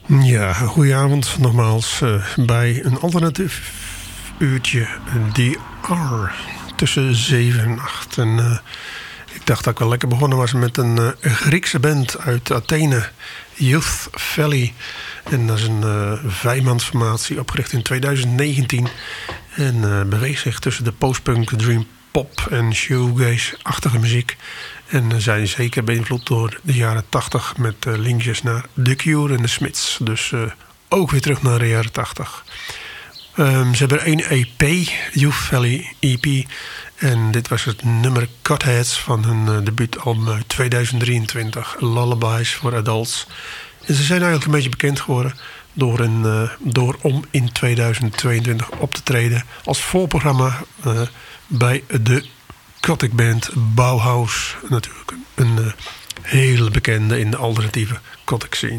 Ja, goedenavond nogmaals bij een alternatief uurtje DR tussen 7 en 8. En ik dacht dat ik wel lekker begonnen was met een Griekse band uit Athene, Youth Valley. En dat is een vijfmansformatie opgericht in 2019 en beweegt zich tussen de postpunk, dream pop en shoegaze-achtige muziek. En zijn zeker beïnvloed door de jaren 80 met linkjes naar The Cure en The Smiths. Dus ook weer terug naar de jaren 80. Ze hebben 1 EP, Youth Valley EP. En dit was het nummer Cutheads van hun debuutalbum uit 2023. Lullabies for Adults. En ze zijn eigenlijk een beetje bekend geworden door om in 2022 op te treden als voorprogramma bij de gothic band Bauhaus. Natuurlijk een hele bekende in de alternatieve gothic scene.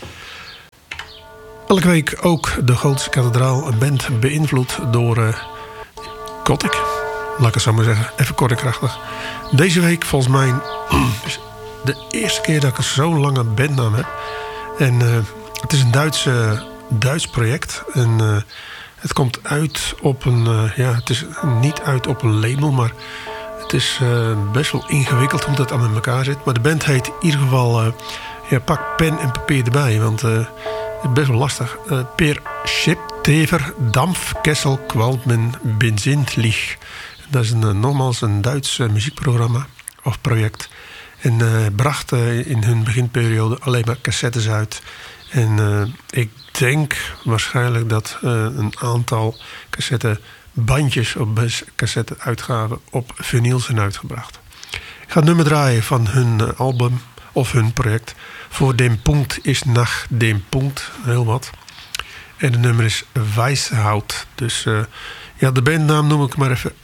Elke week ook de Gotische Kathedraal, een band beïnvloed door gothic. Laat ik het zo maar zeggen, even kort en krachtig. Deze week volgens mij is de eerste keer dat ik zo'n lange bandnaam heb. En het is een Duits project. En het komt uit op een... het is niet uit op een label, maar het is best wel ingewikkeld hoe dat aan met elkaar zit. Maar de band heet in ieder geval... pak pen en papier erbij, want het is best wel lastig. Per Schiptever Dampfkessel Qualmen Benzindlich. Dat is nogmaals een Duits muziekprogramma of project. En bracht in hun beginperiode alleen maar cassettes uit. En ik denk waarschijnlijk dat een aantal cassettebandjes op cassette-uitgaven op vinyl zijn uitgebracht. Ik ga het nummer draaien van hun album of hun project. Voor den Punkt is nach dem Punkt. Heel wat. En het nummer is Weishout. Dus de bandnaam noem ik maar even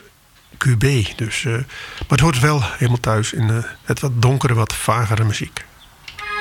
PDQB. Dus, maar het hoort wel helemaal thuis in het wat donkere, wat vagere muziek.